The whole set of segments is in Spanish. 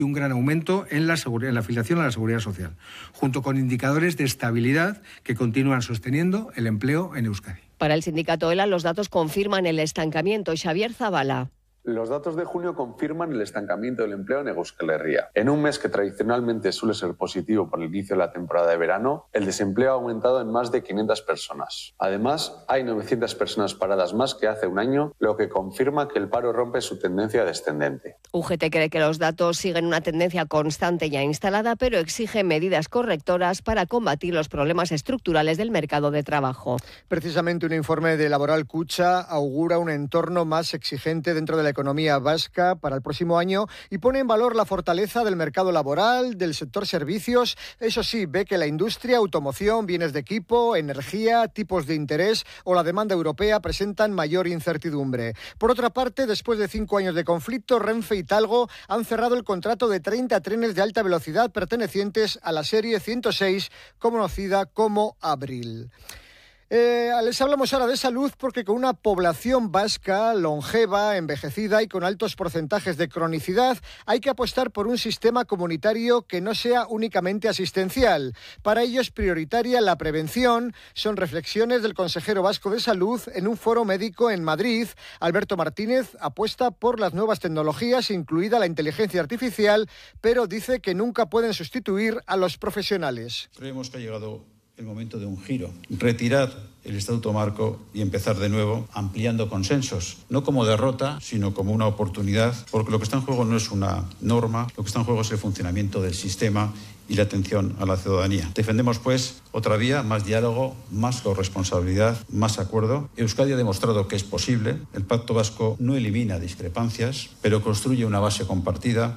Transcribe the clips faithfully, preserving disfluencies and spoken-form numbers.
y un gran aumento en la, en la afiliación a la Seguridad Social, junto con indicadores de estabilidad que continúan sosteniendo el empleo en Euskadi. Para el sindicato ELA, los datos confirman el estancamiento. Xavier Zabala. Los datos de junio confirman el estancamiento del empleo en Euskal Herria. En un mes que tradicionalmente suele ser positivo por el inicio de la temporada de verano, el desempleo ha aumentado en más de quinientas personas. Además, hay novecientas personas paradas más que hace un año, lo que confirma que el paro rompe su tendencia descendente. U G T cree que los datos siguen una tendencia constante ya instalada, pero exige medidas correctoras para combatir los problemas estructurales del mercado de trabajo. Precisamente un informe de Laboral Kutxa augura un entorno más exigente dentro de la economía vasca para el próximo año y pone en valor la fortaleza del mercado laboral, del sector servicios. Eso sí, ve que la industria, automoción, bienes de equipo, energía, tipos de interés o la demanda europea presentan mayor incertidumbre. Por otra parte, después de cinco años de conflicto, Renfe y Talgo han cerrado el contrato de treinta trenes de alta velocidad pertenecientes a la serie ciento seis, conocida como Abril. Eh, les hablamos ahora de salud porque con una población vasca longeva, envejecida y con altos porcentajes de cronicidad, hay que apostar por un sistema comunitario que no sea únicamente asistencial. Para ello es prioritaria la prevención. Son reflexiones del consejero vasco de salud en un foro médico en Madrid. Alberto Martínez apuesta por las nuevas tecnologías, incluida la inteligencia artificial, pero dice que nunca pueden sustituir a los profesionales. Creemos que ha llegado el momento de un giro, retirar el Estatuto Marco y empezar de nuevo ampliando consensos, no como derrota, sino como una oportunidad, porque lo que está en juego no es una norma, lo que está en juego es el funcionamiento del sistema y la atención a la ciudadanía. Defendemos, pues, otra vía, más diálogo, más corresponsabilidad, más acuerdo. Euskadi ha demostrado que es posible. El Pacto Vasco no elimina discrepancias, pero construye una base compartida.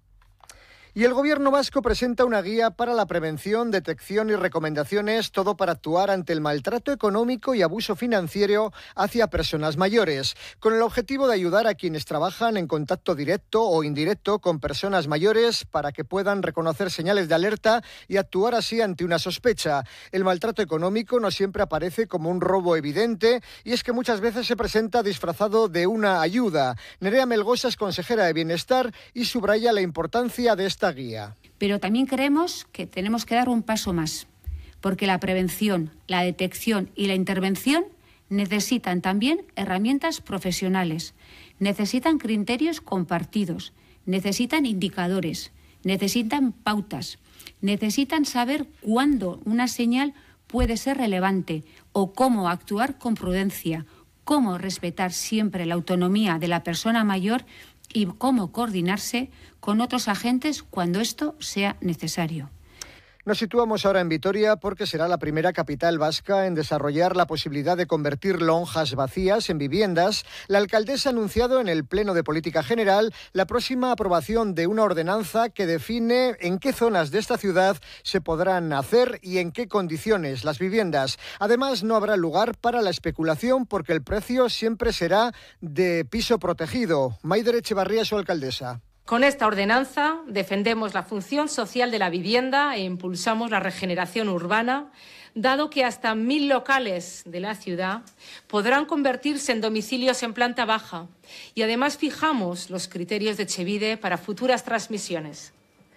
Y el Gobierno vasco presenta una guía para la prevención, detección y recomendaciones, todo para actuar ante el maltrato económico y abuso financiero hacia personas mayores, con el objetivo de ayudar a quienes trabajan en contacto directo o indirecto con personas mayores para que puedan reconocer señales de alerta y actuar así ante una sospecha. El maltrato económico no siempre aparece como un robo evidente y es que muchas veces se presenta disfrazado de una ayuda. Nerea Melgosa es consejera de Bienestar y subraya la importancia de esta guía. Pero también creemos que tenemos que dar un paso más, porque la prevención, la detección y la intervención necesitan también herramientas profesionales, necesitan criterios compartidos, necesitan indicadores, necesitan pautas, necesitan saber cuándo una señal puede ser relevante o cómo actuar con prudencia, cómo respetar siempre la autonomía de la persona mayor y cómo coordinarse con otros agentes cuando esto sea necesario. Nos situamos ahora en Vitoria porque será la primera capital vasca en desarrollar la posibilidad de convertir lonjas vacías en viviendas. La alcaldesa ha anunciado en el Pleno de Política General la próxima aprobación de una ordenanza que define en qué zonas de esta ciudad se podrán hacer y en qué condiciones las viviendas. Además, no habrá lugar para la especulación porque el precio siempre será de piso protegido. Maider Echevarría, su alcaldesa. Con esta ordenanza defendemos la función social de la vivienda e impulsamos la regeneración urbana, dado que hasta mil locales de la ciudad podrán convertirse en domicilios en planta baja y además fijamos los criterios de Etxebide para futuras transmisiones.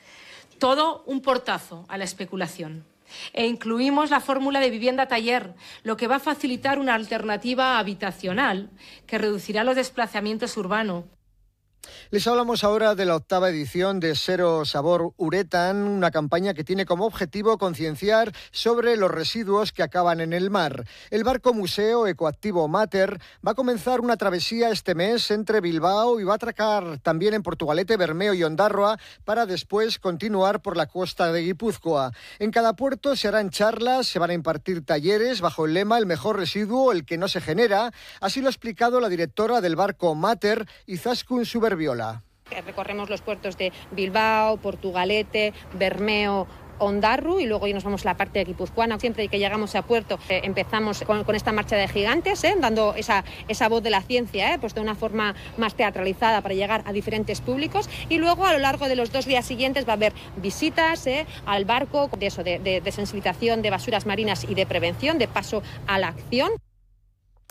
Todo un portazo a la especulación. E incluimos la fórmula de vivienda taller, lo que va a facilitar una alternativa habitacional que reducirá los desplazamientos urbanos. Les hablamos ahora de la octava edición de Cero Sabor Uretan, una campaña que tiene como objetivo concienciar sobre los residuos que acaban en el mar. El barco museo Ecoactivo Mater va a comenzar una travesía este mes entre Bilbao y va a atracar también en Portugalete, Bermeo y Ondarroa para después continuar por la costa de Guipúzcoa. En cada puerto se harán charlas, se van a impartir talleres bajo el lema "El mejor residuo, el que no se genera". Así lo ha explicado la directora del barco Mater, Izaskun Suber Viola. Recorremos los puertos de Bilbao, Portugalete, Bermeo, Ondarru y luego ya nos vamos a la parte de guipuzcoana. Siempre que llegamos a puerto eh, empezamos con, con esta marcha de gigantes, eh, dando esa, esa voz de la ciencia, eh, pues de una forma más teatralizada para llegar a diferentes públicos. Y luego a lo largo de los dos días siguientes va a haber visitas eh, al barco, de eso, de, de, de sensibilización de basuras marinas y de prevención, de paso a la acción.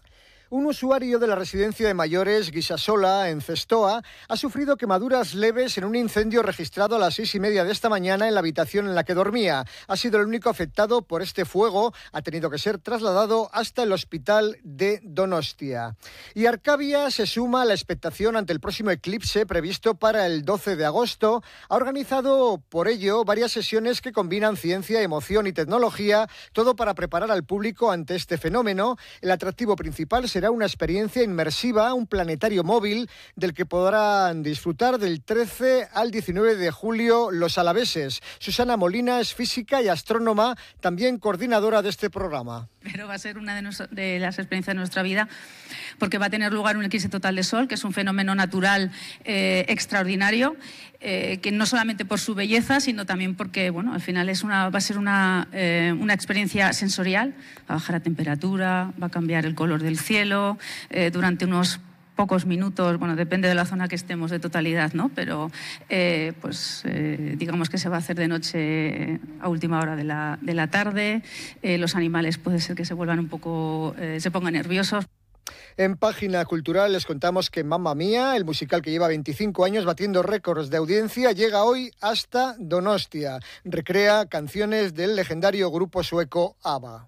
Un usuario de la residencia de mayores Guisasola, en Cestoa, ha sufrido quemaduras leves en un incendio registrado a las seis y media de esta mañana en la habitación en la que dormía. Ha sido el único afectado por este fuego. Ha tenido que ser trasladado hasta el hospital de Donostia. Y Arcavia se suma a la expectación ante el próximo eclipse previsto para el doce de agosto. Ha organizado por ello varias sesiones que combinan ciencia, emoción y tecnología, todo para preparar al público ante este fenómeno. El atractivo principal será Será una experiencia inmersiva, un planetario móvil del que podrán disfrutar del trece al diecinueve de julio los alaveses. Susana Molina es física y astrónoma, también coordinadora de este programa. Pero va a ser una de, nos- de las experiencias de nuestra vida, porque va a tener lugar un eclipse total de sol, que es un fenómeno natural eh, extraordinario, eh, que no solamente por su belleza, sino también porque, bueno, al final es una, va a ser una, eh, una experiencia sensorial. Va a bajar la temperatura, va a cambiar el color del cielo eh, durante unos pocos minutos, bueno, depende de la zona que estemos de totalidad, ¿no? Pero eh, pues eh, digamos que se va a hacer de noche a última hora de la, de la tarde. Eh, los animales puede ser que se vuelvan un poco, eh, se pongan nerviosos. En Página Cultural les contamos que Mamma Mía, el musical que lleva veinticinco años batiendo récords de audiencia, llega hoy hasta Donostia. Recrea canciones del legendario grupo sueco ABBA.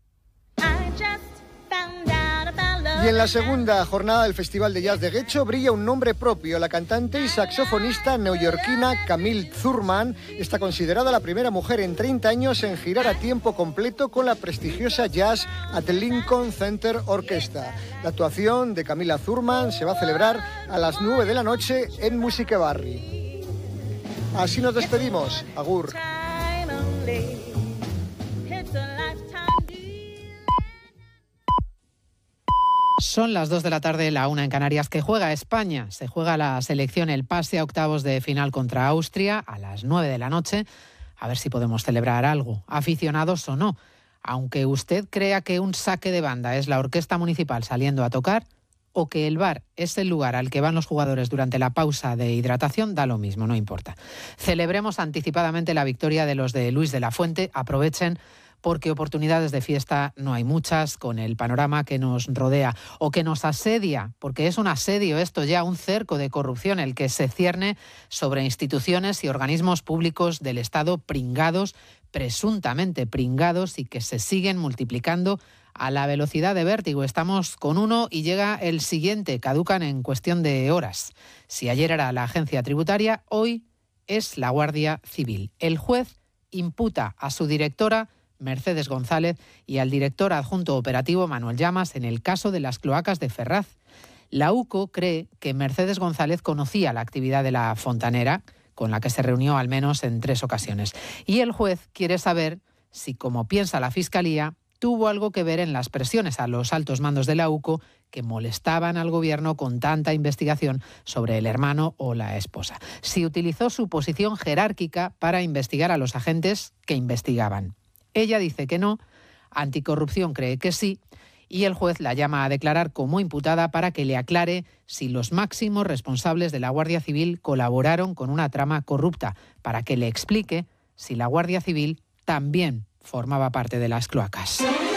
Y en la segunda jornada del Festival de Jazz de Guecho brilla un nombre propio. La cantante y saxofonista neoyorquina Camille Thurman está considerada la primera mujer en treinta años en girar a tiempo completo con la prestigiosa Jazz at the Lincoln Center Orchestra. La actuación de Camila Thurman se va a celebrar a las nueve de la noche en Musique Barri. Así nos despedimos. Agur. Son las dos de la tarde, la una en Canarias, que juega España. Se juega la selección, el pase a octavos de final contra Austria a las nueve de la noche. A ver si podemos celebrar algo, aficionados o no. Aunque usted crea que un saque de banda es la orquesta municipal saliendo a tocar, o que el bar es el lugar al que van los jugadores durante la pausa de hidratación, da lo mismo, no importa. Celebremos anticipadamente la victoria de los de Luis de la Fuente. Aprovechen, porque oportunidades de fiesta no hay muchas con el panorama que nos rodea o que nos asedia, porque es un asedio esto ya, un cerco de corrupción el que se cierne sobre instituciones y organismos públicos del Estado pringados, presuntamente pringados, y que se siguen multiplicando a la velocidad de vértigo. Estamos con uno y llega el siguiente, caducan en cuestión de horas. Si ayer era la agencia tributaria, hoy es la Guardia Civil. El juez imputa a su directora, Mercedes González, y al director adjunto operativo, Manuel Llamas, en el caso de las cloacas de Ferraz. La U C O cree que Mercedes González conocía la actividad de la fontanera, con la que se reunió al menos en tres ocasiones. Y el juez quiere saber si, como piensa la Fiscalía, tuvo algo que ver en las presiones a los altos mandos de la U C O que molestaban al gobierno con tanta investigación sobre el hermano o la esposa. Si utilizó su posición jerárquica para investigar a los agentes que investigaban. Ella dice que no, Anticorrupción cree que sí, y el juez la llama a declarar como imputada para que le aclare si los máximos responsables de la Guardia Civil colaboraron con una trama corrupta, para que le explique si la Guardia Civil también formaba parte de las cloacas.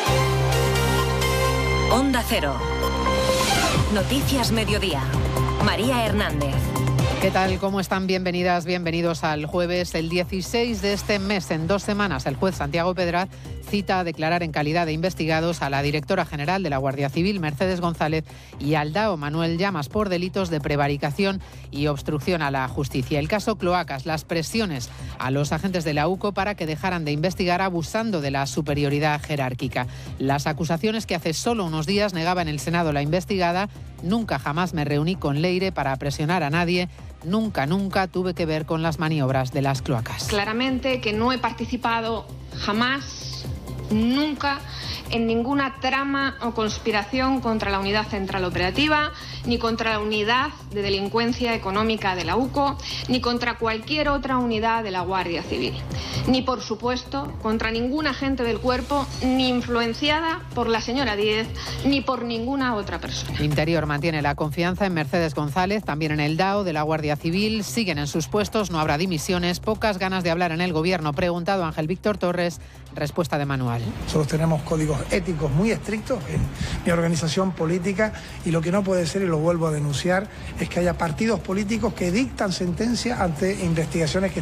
Onda Cero. Noticias Mediodía. María Hernández. ¿Qué tal? ¿Cómo están? Bienvenidas, bienvenidos al jueves, el dieciséis de este mes. En dos semanas, el juez Santiago Pedraz cita a declarar en calidad de investigados a la directora general de la Guardia Civil, Mercedes González, y al D A O, Manuel Llamas, por delitos de prevaricación y obstrucción a la justicia. El caso Cloacas, las presiones a los agentes de la U C O para que dejaran de investigar abusando de la superioridad jerárquica. Las acusaciones que hace solo unos días negaba en el Senado la investigada: nunca jamás me reuní con Leire para presionar a nadie, nunca, nunca tuve que ver con las maniobras de las cloacas. Claramente que no he participado jamás, nunca, en ninguna trama o conspiración contra la Unidad Central Operativa, ni contra la Unidad de Delincuencia Económica de la U C O, ni contra cualquier otra unidad de la Guardia Civil. ni por supuesto contra ningún agente del cuerpo, ni influenciada por la señora Díez, ni por ninguna otra persona. Interior mantiene la confianza en Mercedes González, también en el D A O de la Guardia Civil. Siguen en sus puestos, no habrá dimisiones, pocas ganas de hablar en el Gobierno. Preguntado Ángel Víctor Torres, respuesta de manual. Nosotros tenemos códigos éticos muy estrictos en mi organización política y lo que no puede ser, y lo vuelvo a denunciar, es que haya partidos políticos que dictan sentencia ante investigaciones que